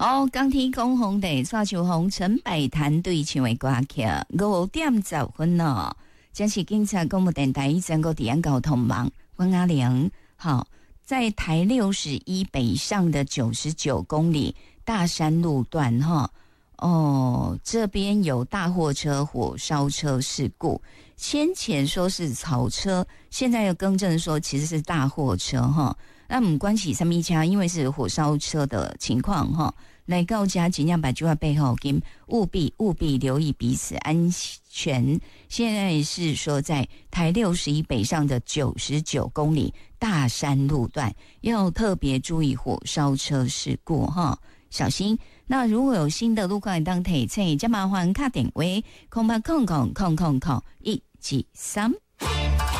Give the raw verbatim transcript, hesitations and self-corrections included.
哦，钢铁讲红地蔡秋红陈百潭对唱的歌曲，五点十分哦。这是警察广播电台一整个地安交通网，关阿玲好，在台六十一北上的九十九公里大山路段哈。哦，这边有大货车火烧车事故，先前说是草车，现在又更正说其实是大货车哈。那唔关系什么车，因为是火烧车的情况哈。来告家尽量把句话背后跟务必务必留意彼此安全。现在是说在台六十一北上的九十九公里大山路段，要特别注意火烧车事故哈，小心。那如果有新的路况当提醒，就麻烦打电话空八空空空空空一二三。